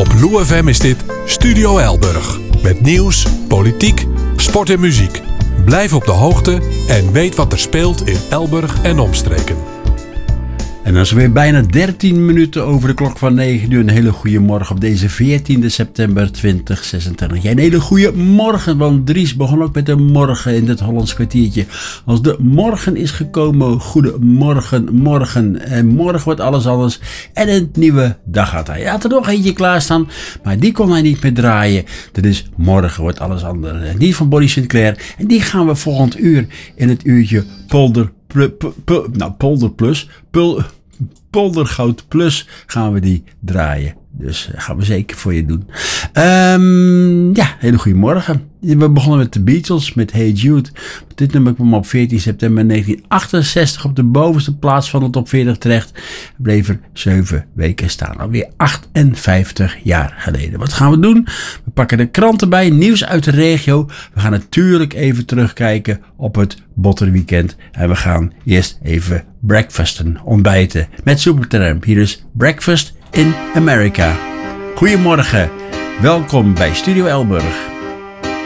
Op Lou FM is dit Studio Elburg. Met nieuws, politiek, sport en muziek. Blijf op de hoogte en weet wat er speelt in Elburg en omstreken. En dan is het weer bijna 13 minuten over de klok van 9 uur. Een hele goede morgen op deze 14 september 2026. Ja, een hele goede morgen, want Dries begon ook met de morgen in dit Hollands kwartiertje. Als de morgen is gekomen, goedemorgen, morgen. En morgen wordt alles anders en een nieuwe dag had hij. Hij had er nog eentje klaarstaan, maar die kon hij niet meer draaien. Dat is morgen wordt alles anders. En die van Bonnie Sinclair. En die gaan we volgend uur in het uurtje Poldergoud Plus gaan we die draaien. Dus gaan we zeker voor je doen. Hele goede morgen. We begonnen met de Beatles, met Hey Jude. Dit nummer kwam op 14 september 1968 op de bovenste plaats van de top 40 terecht. Bleef er 7 weken staan. Alweer 58 jaar geleden. Wat gaan we doen? We pakken de kranten bij, nieuws uit de regio. We gaan natuurlijk even terugkijken op het Botterweekend. En we gaan eerst even breakfasten, ontbijten met Supertramp. Hier is Breakfast in America. Goedemorgen. Welkom bij Studio Elburg.